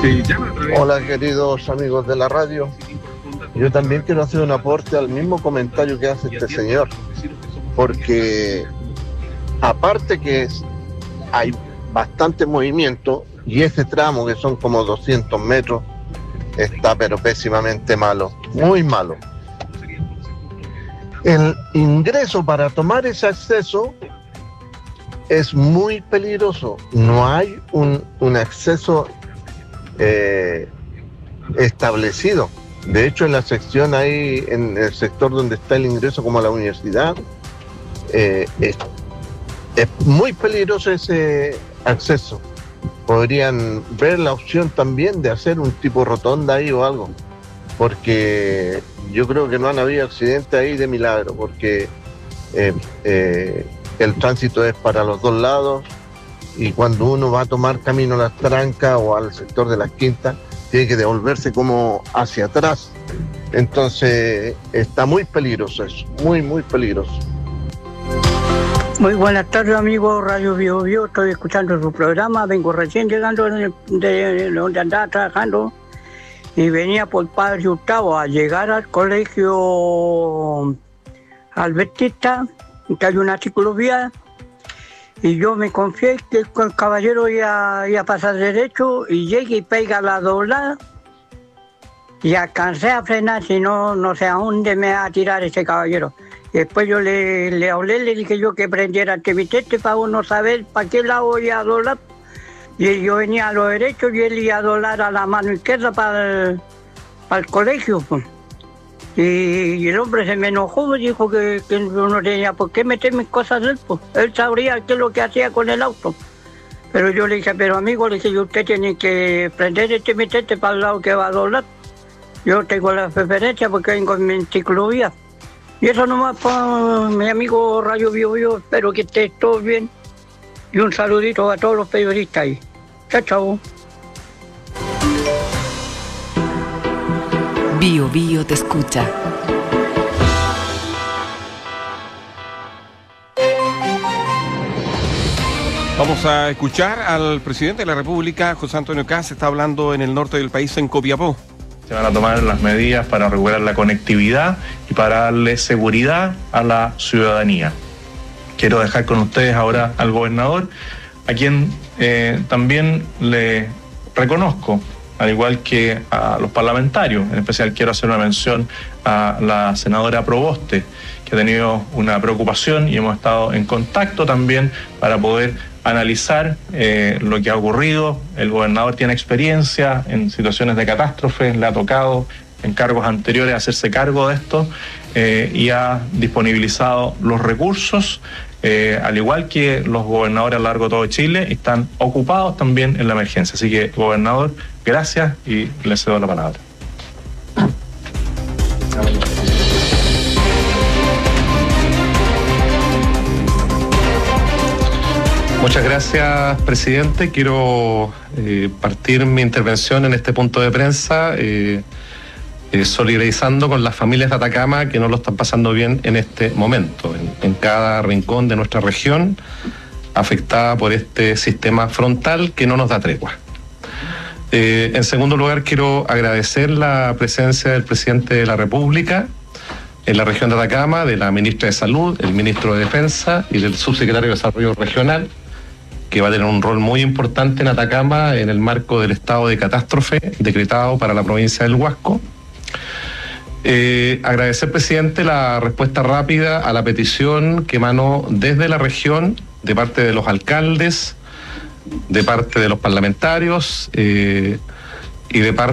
Hola, queridos amigos de la radio. Yo también quiero hacer un aporte al mismo comentario que hace este señor, porque aparte que hay bastante movimiento y ese tramo, que son como 200 metros, está pero pésimamente malo, muy malo. El ingreso para tomar ese acceso es muy peligroso. No hay un acceso establecido. De hecho, en la sección ahí, en el sector donde está el ingreso como a la universidad, es muy peligroso ese acceso. Podrían ver la opción también de hacer un tipo rotonda ahí o algo, porque yo creo que no han habido accidentes ahí de milagro, porque el tránsito es para los dos lados, y cuando uno va a tomar camino a Las Trancas o al sector de Las Quintas, tiene que devolverse como hacia atrás. Entonces está muy peligroso eso, muy, muy peligroso. Muy buenas tardes, amigos Radio Bio Bio. Estoy escuchando su programa. Vengo recién llegando de donde andaba trabajando y venía por Padre Hurtado a llegar al colegio Albertista, que hay una ciclovía, y yo me confié que el caballero iba a pasar derecho y llegué y pega la doblada y alcancé a frenar, si no, no sé a dónde me va a tirar ese caballero. Y después yo le hablé, le dije yo que prendiera el temitete para uno saber para qué lado iba a doblar. Y yo venía a lo derecho y él iba a doblar a la mano izquierda para el colegio, pues. Y el hombre se me enojó, me dijo que no tenía por qué meter mis cosas de él, pues. Él sabría qué es lo que hacía con el auto. Pero yo le dije, pero amigo, le dije, usted tiene que prender el temitete para el lado que va a doblar. Yo tengo la preferencia porque vengo en mi ciclovía. Y eso nomás para mi amigo Radio Bio Bio. Espero que esté todo bien. Y un saludito a todos los periodistas ahí. Chao, chao. Bio Bio te escucha. Vamos a escuchar al presidente de la República, José Antonio Kast. Está hablando en el norte del país, en Copiapó. Se van a tomar las medidas para regular la conectividad y para darle seguridad a la ciudadanía. Quiero dejar con ustedes ahora al gobernador, a quien también le reconozco, al igual que a los parlamentarios. En especial quiero hacer una mención a la senadora Proboste, que ha tenido una preocupación y hemos estado en contacto también para poder analizar lo que ha ocurrido. El gobernador tiene experiencia en situaciones de catástrofe, le ha tocado en cargos anteriores hacerse cargo de esto y ha disponibilizado los recursos, al igual que los gobernadores a lo largo de todo Chile, están ocupados también en la emergencia. Así que, gobernador, gracias y le cedo la palabra. Muchas gracias, presidente. Quiero partir mi intervención en este punto de prensa solidarizando con las familias de Atacama que no lo están pasando bien en este momento, en cada rincón de nuestra región afectada por este sistema frontal que no nos da tregua. En segundo lugar, quiero agradecer la presencia del presidente de la República en la región de Atacama, de la ministra de Salud, el ministro de Defensa y del subsecretario de Desarrollo Regional, que va a tener un rol muy importante en Atacama en el marco del estado de catástrofe decretado para la provincia del Huasco. Agradecer, presidente, la respuesta rápida a la petición que emanó desde la región, de parte de los alcaldes, de parte de los parlamentarios y de parte